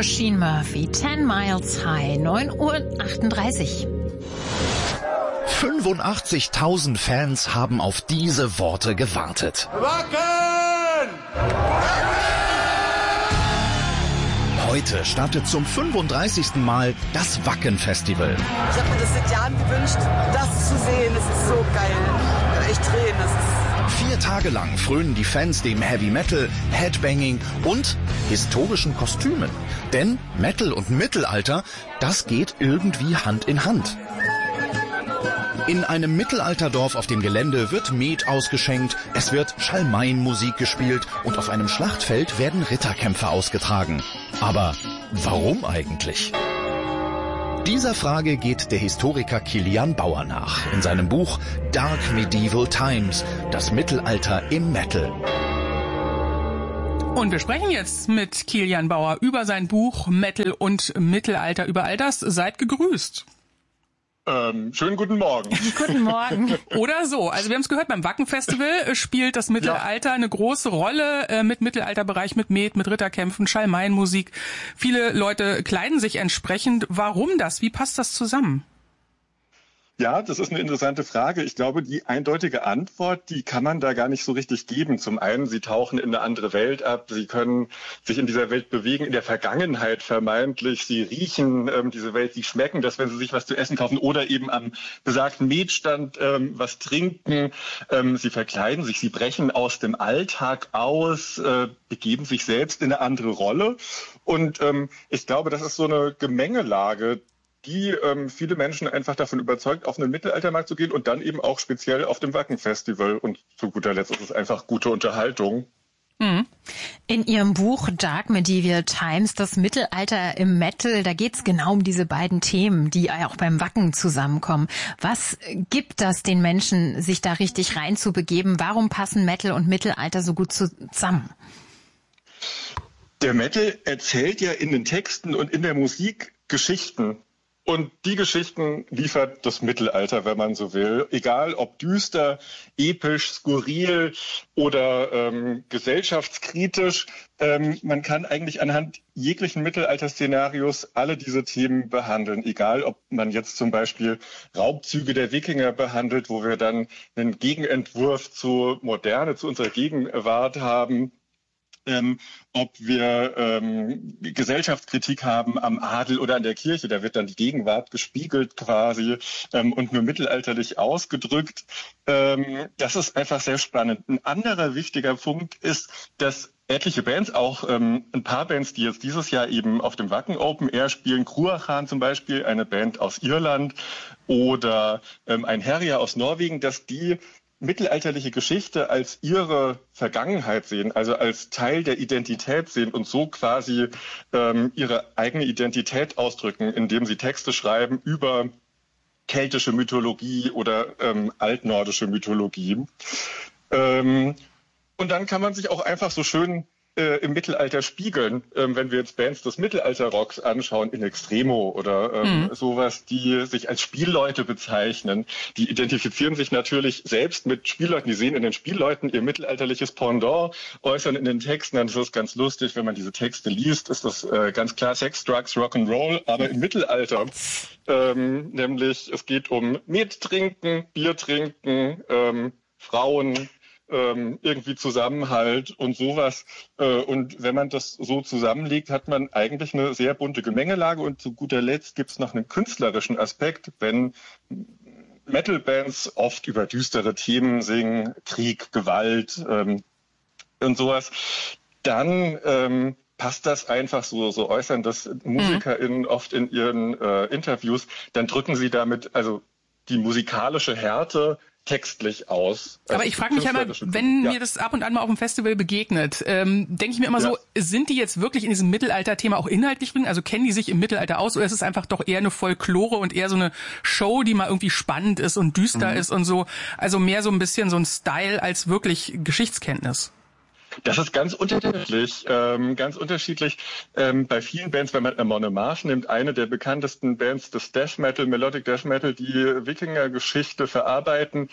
Oisin Murphy, 10 Miles High, 9:38 Uhr. 85.000 Fans haben auf diese Worte gewartet. Wacken! Heute startet zum 35. Mal das Wacken-Festival. Ich habe mir das seit Jahren gewünscht, das zu sehen. Es ist so geil. Ich drehe das. 4 Tage lang frönen die Fans dem Heavy Metal, Headbanging und historischen Kostümen. Denn Metal und Mittelalter, das geht irgendwie Hand in Hand. In einem Mittelalterdorf auf dem Gelände wird Met ausgeschenkt, es wird Schalmeienmusik gespielt und auf einem Schlachtfeld werden Ritterkämpfe ausgetragen. Aber warum eigentlich? Dieser Frage geht der Historiker Kilian Bauer nach in seinem Buch Dark Medieval Times, das Mittelalter im Metal. Und wir sprechen jetzt mit Kilian Bauer über sein Buch Metal und Mittelalter, über all das. Seid gegrüßt. Schönen guten Morgen. Guten Morgen. Oder so. Also wir haben es gehört, beim Wacken-Festival spielt das Mittelalter eine große Rolle mit Mittelalterbereich, mit Met, mit Ritterkämpfen, Schalmeienmusik. Viele Leute kleiden sich entsprechend. Warum das? Wie passt das zusammen? Ja, das ist eine interessante Frage. Ich glaube, die eindeutige Antwort, die kann man da gar nicht so richtig geben. Zum einen, sie tauchen in eine andere Welt ab, sie können sich in dieser Welt bewegen, in der Vergangenheit vermeintlich, sie riechen diese Welt, sie schmecken das, wenn sie sich was zu essen kaufen oder eben am besagten Metstand was trinken. Sie verkleiden sich, sie brechen aus dem Alltag aus, begeben sich selbst in eine andere Rolle. Und ich glaube, das ist so eine Gemengelage, die viele Menschen einfach davon überzeugt, auf einen Mittelaltermarkt zu gehen und dann eben auch speziell auf dem Wacken-Festival. Und zu guter Letzt ist es einfach gute Unterhaltung. In Ihrem Buch Dark Medieval Times, das Mittelalter im Metal, da geht's genau um diese beiden Themen, die auch beim Wacken zusammenkommen. Was gibt das den Menschen, sich da richtig reinzubegeben? Warum passen Metal und Mittelalter so gut zusammen? Der Metal erzählt ja in den Texten und in der Musik Geschichten. Und die Geschichten liefert das Mittelalter, wenn man so will. Egal ob düster, episch, skurril oder gesellschaftskritisch. Man kann eigentlich anhand jeglichen Mittelalter-Szenarios alle diese Themen behandeln. Egal ob man jetzt zum Beispiel Raubzüge der Wikinger behandelt, wo wir dann einen Gegenentwurf zur Moderne, zu unserer Gegenwart haben. Ob wir Gesellschaftskritik haben am Adel oder an der Kirche, da wird dann die Gegenwart gespiegelt quasi und nur mittelalterlich ausgedrückt. Das ist einfach sehr spannend. Ein anderer wichtiger Punkt ist, dass etliche Bands, auch ein paar Bands, die jetzt dieses Jahr eben auf dem Wacken Open Air spielen, Cruachan zum Beispiel, eine Band aus Irland oder ein Herja aus Norwegen, dass die mittelalterliche Geschichte als ihre Vergangenheit sehen, also als Teil der Identität sehen und so quasi ihre eigene Identität ausdrücken, indem sie Texte schreiben über keltische Mythologie oder altnordische Mythologie. Und dann kann man sich auch einfach so schön im Mittelalter spiegeln, wenn wir jetzt Bands des Mittelalter-Rocks anschauen, in Extremo oder sowas, die sich als Spielleute bezeichnen. Die identifizieren sich natürlich selbst mit Spielleuten, die sehen in den Spielleuten ihr mittelalterliches Pendant, äußern in den Texten, dann ist das ganz lustig, wenn man diese Texte liest, ist das ganz klar Sex, Drugs, Rock'n'Roll, aber im Mittelalter, nämlich es geht um Met trinken, Bier trinken, Frauen, irgendwie Zusammenhalt und sowas. Und wenn man das so zusammenlegt, hat man eigentlich eine sehr bunte Gemengelage. Und zu guter Letzt gibt es noch einen künstlerischen Aspekt, wenn Metal-Bands oft über düstere Themen singen, Krieg, Gewalt und sowas, dann passt das einfach so äußern das MusikerInnen oft in ihren Interviews, dann drücken sie damit also die musikalische Härte textlich aus. Also aber ich frage mich einmal, wenn mir das ab und an mal auf dem Festival begegnet, denke ich mir immer so, sind die jetzt wirklich in diesem Mittelalter-Thema auch inhaltlich drin? Also kennen die sich im Mittelalter aus oder ist es einfach doch eher eine Folklore und eher so eine Show, die mal irgendwie spannend ist und düster ist und so? Also mehr so ein bisschen so ein Style als wirklich Geschichtskenntnis. Das ist ganz unterschiedlich. Bei vielen Bands, wenn man Amon Amarth nimmt, eine der bekanntesten Bands des Death Metal, Melodic Death Metal, die Wikinger-Geschichte verarbeiten,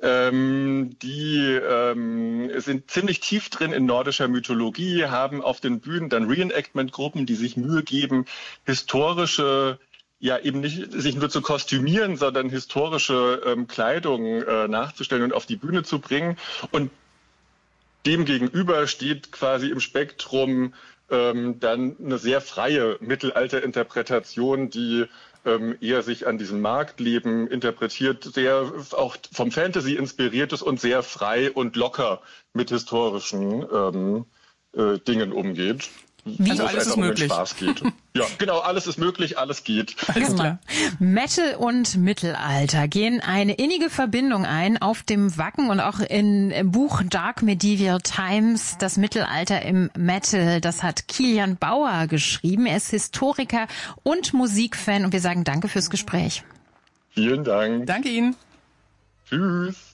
die sind ziemlich tief drin in nordischer Mythologie, haben auf den Bühnen dann Reenactment-Gruppen, die sich Mühe geben, historische, ja eben nicht sich nur zu kostümieren, sondern historische Kleidung nachzustellen und auf die Bühne zu bringen. Und dem gegenüber steht quasi im Spektrum dann eine sehr freie Mittelalterinterpretation, die eher sich an diesem Marktleben interpretiert, sehr auch vom Fantasy inspiriert ist und sehr frei und locker mit historischen Dingen umgeht. Also alles ist möglich. Spaß geht. Ja, genau, alles ist möglich, alles geht. Alles klar. Metal und Mittelalter gehen eine innige Verbindung ein auf dem Wacken und auch im Buch Dark Medieval Times, das Mittelalter im Metal. Das hat Kilian Bauer geschrieben. Er ist Historiker und Musikfan und wir sagen danke fürs Gespräch. Vielen Dank. Danke Ihnen. Tschüss.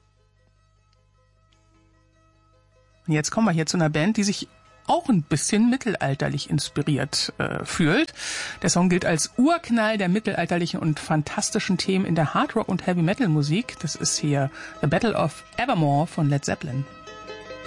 Jetzt kommen wir hier zu einer Band, die sich auch ein bisschen mittelalterlich inspiriert fühlt. Der Song gilt als Urknall der mittelalterlichen und fantastischen Themen in der Hardrock- und Heavy-Metal-Musik. Das ist hier The Battle of Evermore von Led Zeppelin.